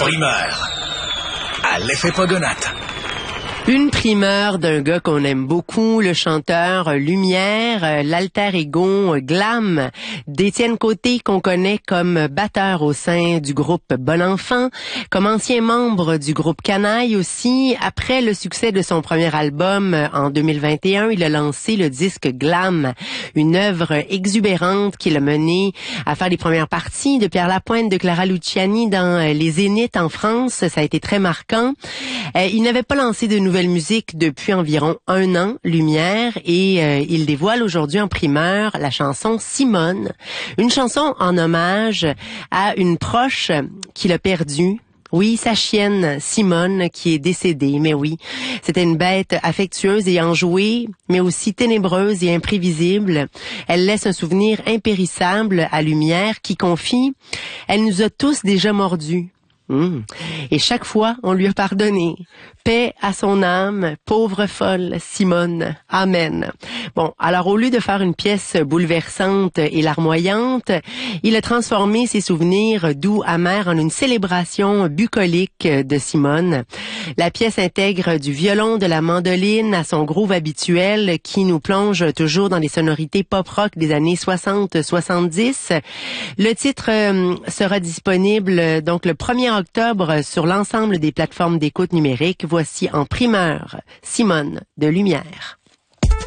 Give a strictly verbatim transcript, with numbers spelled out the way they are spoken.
primeur à l'effet Pogonate. Une primeur d'un gars qu'on aime beaucoup, le chanteur Lumière, l'alter ego glam d'Étienne Côté, qu'on connaît comme batteur au sein du groupe Bon Enfant, comme ancien membre du groupe Canaille aussi. Après le succès de son premier album en deux mille vingt et un, il a lancé le disque Glam, une œuvre exubérante qui l'a mené à faire les premières parties de Pierre Lapointe, de Clara Luciani dans les Zéniths en France. Ça a été très marquant. Euh, il n'avait pas lancé de nouvelle musique depuis environ un an, Lumière, et euh, il dévoile aujourd'hui en primeur la chanson Simone, une chanson en hommage à une proche qu'il a perdue. Oui, sa chienne, Simone, qui est décédée, mais oui, c'était une bête affectueuse et enjouée, mais aussi ténébreuse et imprévisible. Elle laisse un souvenir impérissable à Lumière qui confie « Elle nous a tous déjà mordus. Mmh. Et chaque fois, on lui a pardonné. Paix à son âme, pauvre folle Simone. Amen. » Bon, alors au lieu de faire une pièce bouleversante et larmoyante, il a transformé ses souvenirs doux, amers en une célébration bucolique de Simone. La pièce intègre du violon, de la mandoline à son groove habituel qui nous plonge toujours dans les sonorités pop-rock des années soixante soixante-dix. Le titre euh, sera disponible donc le premier octobre sur l'ensemble des plateformes d'écoute numérique. Voici en primeur Simone de Lumière.